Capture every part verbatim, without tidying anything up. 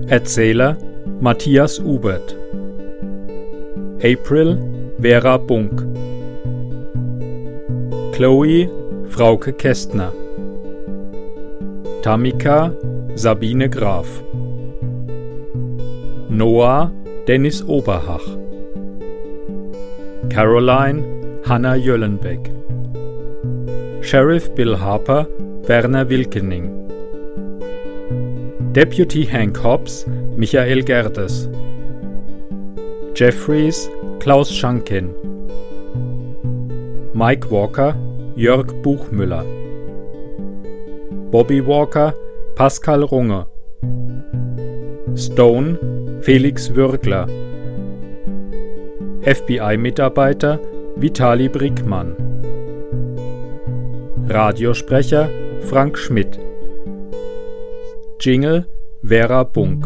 Erzähler Matthias Ubert. April Vera Bunk. Chloe Frauke Kästner. Tamika Sabine Graf. Noah Dennis Oberhach. Caroline Hanna Jöllenbeck. Sheriff Bill Harper Werner Wilkening. Deputy Hank Hobbs Michael Gerdes. Jeffries Klaus Schankin. Mike Walker Jörg Buchmüller. Bobby Walker Pascal Runge. Stone Felix Würgler. F B I-Mitarbeiter Vitali Brickmann. Radiosprecher Frank Schmidt. Jingle Vera Bunk.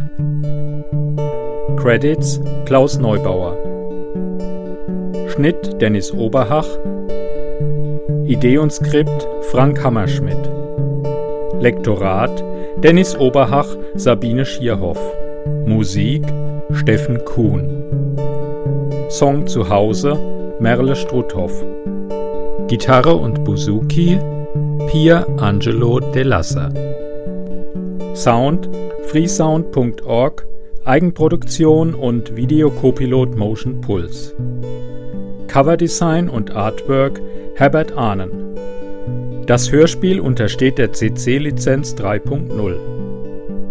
Credits Klaus Neubauer. Schnitt Dennis Oberhach. Idee und Skript Frank Hammerschmidt. Lektorat Dennis Oberhach, Sabine Schierhoff. Musik Steffen Kuhn. Song zu Hause Merle Struthoff. Gitarre und Bouzouki Pier Angelo De Lassa. Sound freesound punkt org, Eigenproduktion und Videocopilot Motion Pulse. Coverdesign und Artwork Herbert Ahnen. Das Hörspiel untersteht der C C-Lizenz drei punkt null.